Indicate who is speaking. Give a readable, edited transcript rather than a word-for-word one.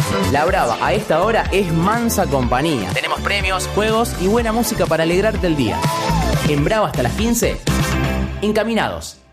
Speaker 1: La Brava a esta hora es mansa compañía. Tenemos premios, juegos y buena música para alegrarte el día. En Brava hasta las 15, encaminados.